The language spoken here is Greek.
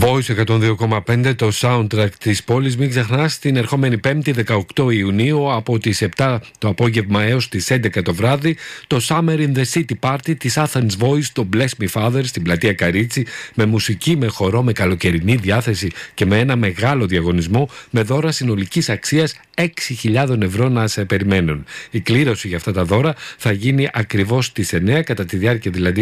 Voice 102,5, το soundtrack της πόλης. Μην ξεχνάς, την ερχόμενη Πέμπτη 18 Ιουνίου από τις 7 το απόγευμα έως τις 11 το βράδυ, το Summer in the City Party της Athens Voice, το Bless Me Father στην πλατεία Καρίτσι, με μουσική, με χορό, με καλοκαιρινή διάθεση και με ένα μεγάλο διαγωνισμό με δώρα συνολικής αξίας 6.000 ευρώ να σε περιμένουν. Η κλήρωση για αυτά τα δώρα θα γίνει ακριβώς στις 9, κατά τη διάρκεια δηλαδή